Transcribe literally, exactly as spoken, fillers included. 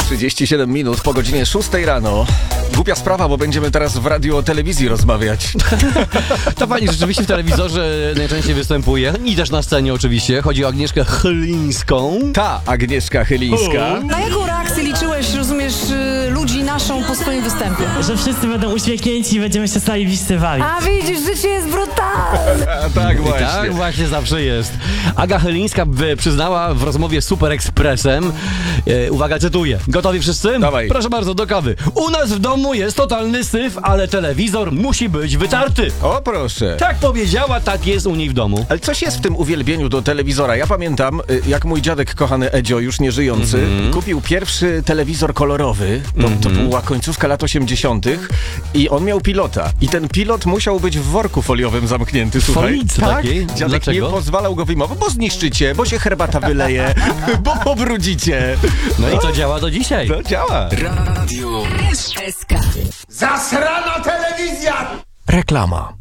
trzydzieści siedem minut po godzinie szóstej rano. Głupia sprawa, bo będziemy teraz w radiu o telewizji rozmawiać. Ta pani rzeczywiście w telewizorze najczęściej występuje i też na scenie oczywiście. Chodzi o Agnieszkę Chylińską. Ta Agnieszka Chylińska. Na jaką reakcję liczyłeś, rozumiesz, ludzi naszą po swoim występie? Że wszyscy będą uśmiechnięci i będziemy się sami wystywali. A widzisz, życie jest brutalne. A tak właśnie. Tak właśnie zawsze jest. Aga Chylińska w- przyznała w rozmowie z Super Expressem, e, uwaga, cytuję. Gotowi wszyscy? Dawaj. Proszę bardzo, do kawy. U nas w domu jest totalny syf, ale telewizor musi być wytarty. O proszę. Tak powiedziała, tak jest u niej w domu. Ale coś jest w tym uwielbieniu do telewizora. Ja pamiętam, y, jak mój dziadek, kochany Edzio, już nieżyjący, mm-hmm. kupił pierwszy telewizor kolorowy. To, mm-hmm. to była końcówka lat osiemdziesiątych i on miał pilota. I ten pilot musiał być w worku foliowym zamknięty. Słuchaj. Folice tak? takiej? Dziadek Dlaczego? nie pozwalał go wyjmować, bo zniszczycie, bo się herbata wyleje, bo pobrudzicie. No i to działa do dzisiaj. To działa. Radio S K. Zasrana telewizja! Reklama.